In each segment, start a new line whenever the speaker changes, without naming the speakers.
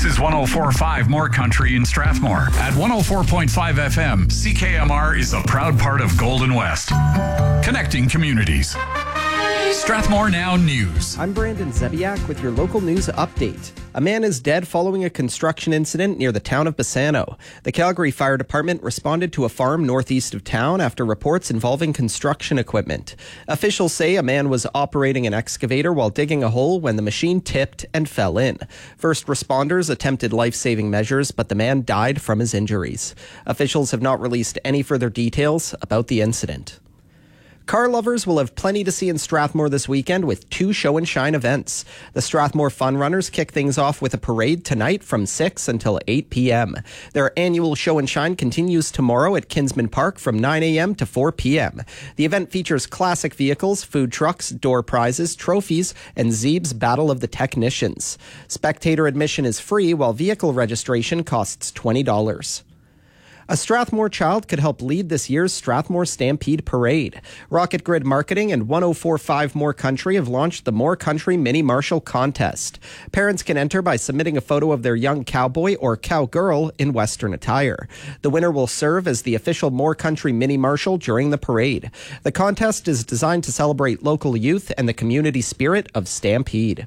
This is 104.5 More Country in Strathmore. At 104.5 FM, CKMR is a proud part of Golden West. Connecting communities. Strathmore Now News.
I'm Brandon Zebiak with your local news update. A man is dead following a construction incident near the town of Bassano. The Calgary Fire Department responded to a farm northeast of town after reports involving construction equipment. Officials say a man was operating an excavator while digging a hole when the machine tipped and fell in. First responders attempted life-saving measures, but the man died from his injuries. Officials have not released any further details about the incident. Car lovers will have plenty to see in Strathmore this weekend with 2 show and shine events. The Strathmore Fun Runners kick things off with a parade tonight from 6 until 8 p.m. Their annual show and shine continues tomorrow at Kinsman Park from 9 a.m. to 4 p.m. The event features classic vehicles, food trucks, door prizes, trophies, and Zeeb's Battle of the Technicians. Spectator admission is free, while vehicle registration costs $20. A Strathmore child could help lead this year's Strathmore Stampede Parade. Rocket Grid Marketing and 104.5 More Country have launched the More Country Mini Marshal Contest. Parents can enter by submitting a photo of their young cowboy or cowgirl in Western attire. The winner will serve as the official More Country Mini Marshal during the parade. The contest is designed to celebrate local youth and the community spirit of Stampede.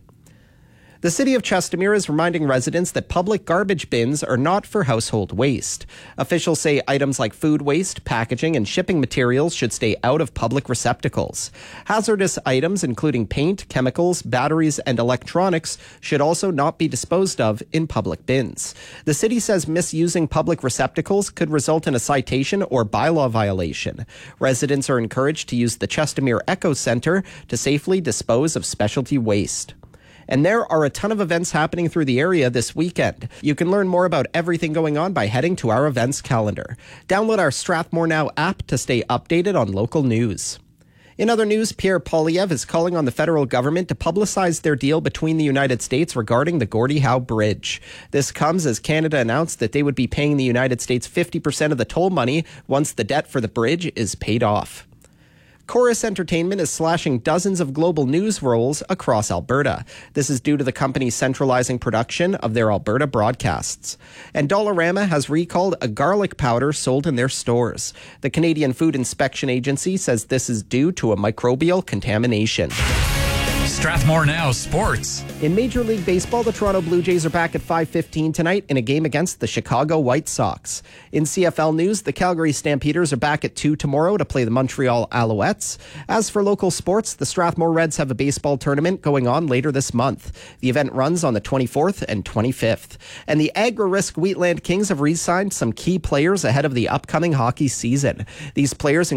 The City of Chestermere is reminding residents that public garbage bins are not for household waste. Officials say items like food waste, packaging, and shipping materials should stay out of public receptacles. Hazardous items, including paint, chemicals, batteries, and electronics, should also not be disposed of in public bins. The city says misusing public receptacles could result in a citation or bylaw violation. Residents are encouraged to use the Chestermere Eco Centre to safely dispose of specialty waste. And there are a ton of events happening through the area this weekend. You can learn more about everything going on by heading to our events calendar. Download our Strathmore Now app to stay updated on local news. In other news, Pierre Poilievre is calling on the federal government to publicize their deal between the United States regarding the Gordie Howe Bridge. This comes as Canada announced that they would be paying the United States 50% of the toll money once the debt for the bridge is paid off. Chorus Entertainment is slashing dozens of global news roles across Alberta. This is due to the company centralizing production of their Alberta broadcasts. And Dollarama has recalled a garlic powder sold in their stores. The Canadian Food Inspection Agency says this is due to a microbial contamination.
Strathmore Now Sports.
In Major League Baseball, the Toronto Blue Jays are back at 5:15 tonight in a game against the Chicago White Sox. In CFL news, the Calgary Stampeders are back at 2 tomorrow to play the Montreal Alouettes. As for local sports, the Strathmore Reds have a baseball tournament going on later this month. The event runs on the 24th and 25th. And the Agri-Risk Wheatland Kings have re-signed some key players ahead of the upcoming hockey season. These players